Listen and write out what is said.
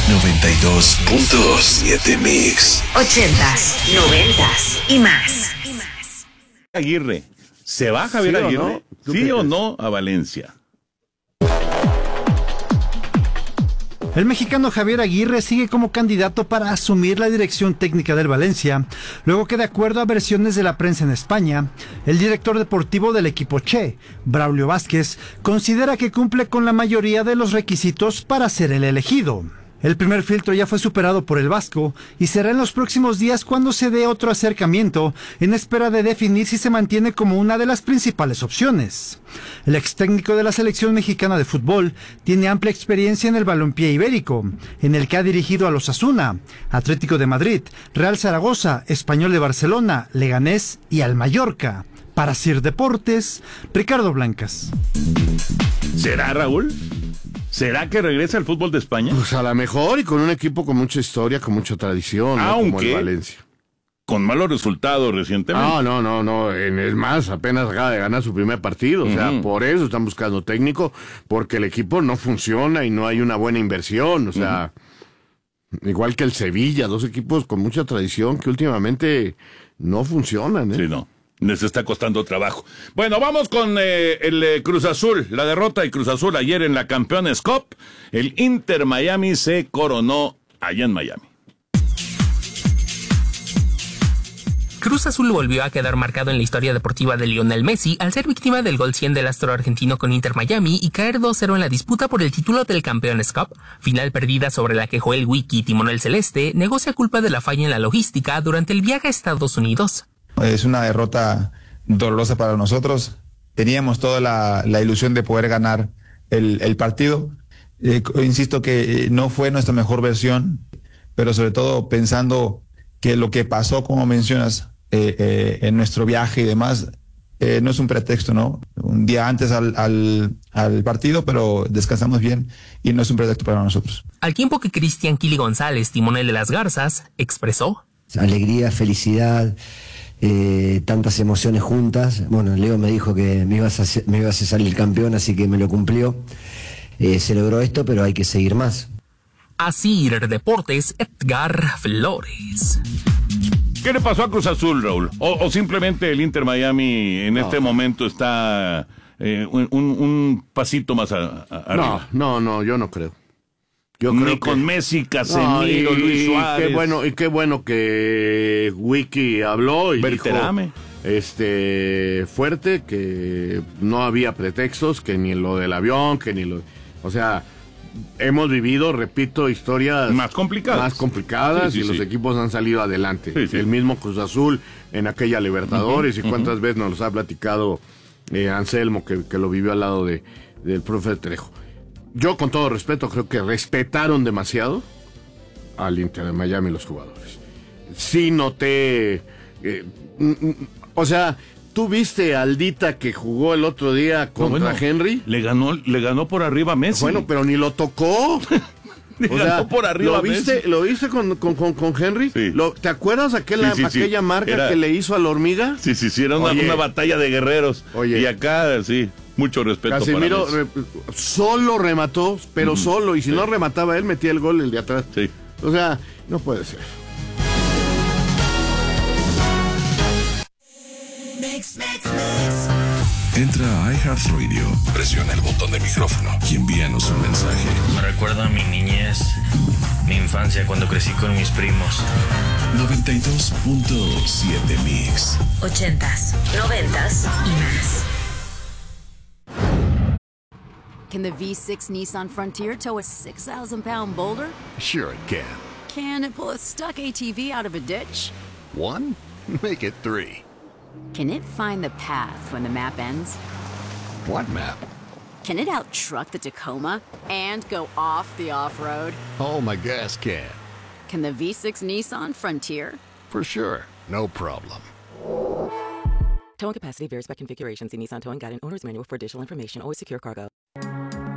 92.7 Mix. 80s, 90s y más. Aguirre, ¿se va Javier Aguirre? ¿Sí o no a Valencia? El mexicano Javier Aguirre sigue como candidato para asumir la dirección técnica del Valencia, luego que de acuerdo a versiones de la prensa en España, el director deportivo del equipo Che, Braulio Vázquez, considera que cumple con la mayoría de los requisitos para ser el elegido. El primer filtro ya fue superado por el vasco y será en los próximos días cuando se dé otro acercamiento en espera de definir si se mantiene como una de las principales opciones. El ex técnico de la selección mexicana de fútbol tiene amplia experiencia en el balompié ibérico, en el que ha dirigido a los Osasuna, Atlético de Madrid, Real Zaragoza, Español de Barcelona, Leganés y al Mallorca. Para Sir Deportes, Ricardo Blancas. ¿Será, Raúl? ¿Será que regresa al fútbol de España? Pues a lo mejor y con un equipo con mucha historia, con mucha tradición, ¿no? Como el Valencia. Con malos resultados recientemente. No. Es más, apenas acaba de ganar su primer partido. O sea, por eso están buscando técnico, porque el equipo no funciona y no hay una buena inversión. O sea, igual que el Sevilla, dos equipos con mucha tradición que últimamente no funcionan, ¿eh? Sí, no. Les está costando trabajo. Bueno, vamos con el Cruz Azul. La derrota de Cruz Azul ayer en la Campeones Cup. El Inter Miami se coronó allá en Miami. Cruz Azul volvió a quedar marcado en la historia deportiva de Lionel Messi al ser víctima del gol 100 del astro argentino con Inter Miami y caer 2-0 en la disputa por el título del Campeones Cup, final perdida sobre la que Joel Wiki, timonel celeste, negocia culpa de la falla en la logística durante el viaje a Estados Unidos. Es una derrota dolorosa para nosotros. Teníamos toda la ilusión de poder ganar el partido. Insisto que no fue nuestra mejor versión, pero sobre todo pensando que lo que pasó, como mencionas, en nuestro viaje y demás, no es un pretexto, ¿no? Un día antes al partido, pero descansamos bien y no es un pretexto para nosotros. Al tiempo que Cristian Kili González, timonel de las Garzas, expresó: alegría, felicidad, tantas emociones juntas. Bueno, Leo me dijo que me ibas a hacer el campeón, así que me lo cumplió. Se logró esto, pero hay que seguir más. Asir Deportes, Edgar Flores. ¿Qué le pasó a Cruz Azul, Raúl? ¿O simplemente el Inter Miami en este momento está un pasito más arriba? No, yo no creo. Ni con Messi, Casemiro, Luis Suárez. Qué bueno que Wiki habló y Berterame dijo fuerte, que no había pretextos, que ni lo del avión, que ni lo... O sea, hemos vivido, repito, historias más complicadas sí, y los equipos han salido adelante. Sí. El mismo Cruz Azul en aquella Libertadores y cuántas veces nos los ha platicado Anselmo, que lo vivió al lado del profe Trejo. Yo, con todo respeto, creo que respetaron demasiado al Inter de Miami los jugadores. Sí noté... o sea, ¿tú viste a Aldita que jugó el otro día contra Henry? Le ganó por arriba a Messi. Bueno, pero ni lo tocó. Ganó por arriba Messi. ¿Lo viste con Henry? Sí. ¿Te acuerdas aquella marca que le hizo a la hormiga? Sí, era una batalla de guerreros. Oye. Y acá, sí, mucho respeto Casemiro para Messi. Solo remató, pero solo. Y si no remataba él, metía el gol el de atrás. Sí. O sea, no puede ser. Entra a iHeartRadio, presiona el botón de micrófono y envíanos un mensaje. Me recuerda a mi niñez, mi infancia cuando crecí con mis primos. 92.7 Mix. 80s, 90s y más. Can the V6 Nissan Frontier tow a 6,000-pound boulder? Sure it can. Can it pull a stuck ATV out of a ditch? 1? Make it 3. Can it find the path when the map ends? What map? Can it out-truck the Tacoma and go off the off-road? Oh, my gas can. Can the V6 Nissan Frontier? For sure. No problem. Towing capacity varies by configuration. See Nissan Towing Guide and Owner's Manual for additional information. Always secure cargo.